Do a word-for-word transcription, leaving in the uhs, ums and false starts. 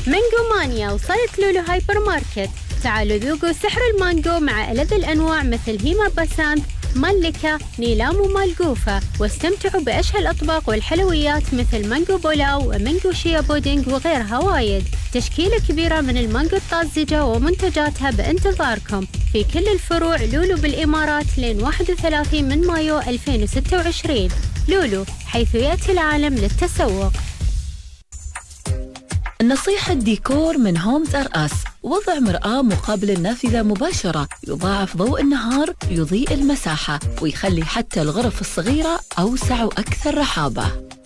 مانجو مانيا وصلت لولو هايبر ماركت. تعالوا ذوقوا سحر المانجو مع ألذ الأنواع مثل هيما باسانت، ملكة، نيلام ومالقوفة، واستمتعوا بأشهى الأطباق والحلويات مثل مانجو بولاو ومانجو شيا بودينج وغيرها وايد. تشكيلة كبيرة من المانجو الطازجة ومنتجاتها بانتظاركم في كل الفروع لولو بالإمارات لين واحد وثلاثين من مايو ألفين وستة وعشرين. لولو، حيث يأتي العالم للتسوق. نصيحة ديكور من هومز أر أس. وضع مرآة مقابل النافذة مباشرة يضاعف ضوء النهار، يضيء المساحة ويخلي حتى الغرف الصغيرة أوسع وأكثر رحابة.